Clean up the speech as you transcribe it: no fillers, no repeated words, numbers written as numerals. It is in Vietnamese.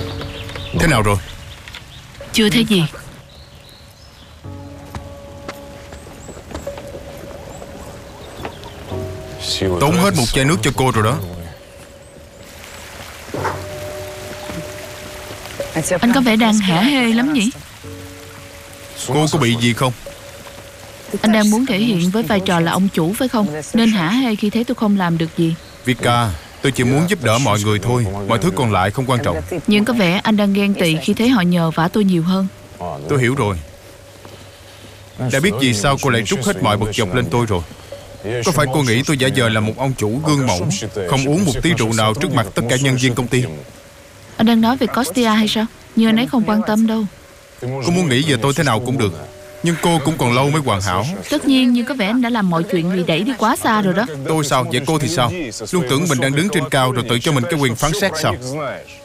Thế nào rồi? Chưa thấy gì. Tốn hết một chai nước cho cô rồi đó. Anh có vẻ đang hả hê lắm nhỉ? Cô có bị gì không? Anh đang muốn thể hiện với vai trò là ông chủ phải không? Nên hả hê khi thấy tôi không làm được gì. Vika, tôi chỉ muốn giúp đỡ mọi người thôi. Mọi thứ còn lại không quan trọng. Nhưng có vẻ anh đang ghen tị khi thấy họ nhờ vả tôi nhiều hơn. Tôi hiểu rồi. Đã biết vì sao cô lại trút hết mọi bực dọc lên tôi rồi. Có phải cô nghĩ tôi giả vờ là một ông chủ gương mẫu, không uống một tí rượu nào trước mặt tất cả nhân viên công ty? Anh đang nói về Kostya hay sao? Nhưng anh ấy không quan tâm đâu. Cô muốn nghĩ về tôi thế nào cũng được, nhưng cô cũng còn lâu mới hoàn hảo. Tất nhiên, nhưng có vẻ anh đã làm mọi chuyện bị đẩy đi quá xa rồi đó. Tôi sao? Vậy cô thì sao? Luôn tưởng mình đang đứng trên cao rồi tự cho mình cái quyền phán xét sao?